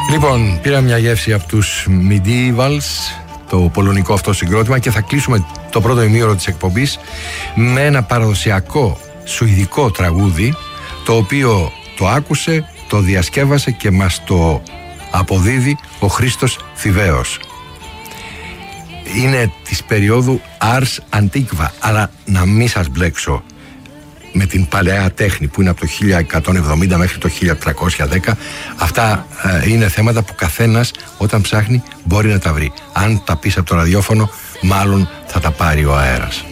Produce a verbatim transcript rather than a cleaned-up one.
Λοιπόν, πήρα μια γεύση από τους Medievals, το πολωνικό αυτό συγκρότημα, και θα κλείσουμε το πρώτο ημίωρο της εκπομπής με ένα παραδοσιακό σουηδικό τραγούδι, το οποίο το άκουσε, το διασκεύασε και μας το αποδίδει ο Χρήστος Θηβαίος. Είναι της περίοδου Ars Antiqua, αλλά να μην σας μπλέξω με την παλαιά τέχνη που είναι από το χίλια εκατόν εβδομήντα μέχρι το χίλια τριακόσια δέκα. Αυτά ε, είναι θέματα που καθένας όταν ψάχνει μπορεί να τα βρει. Αν τα πεις από το ραδιόφωνο, μάλλον θα τα πάρει ο αέρας.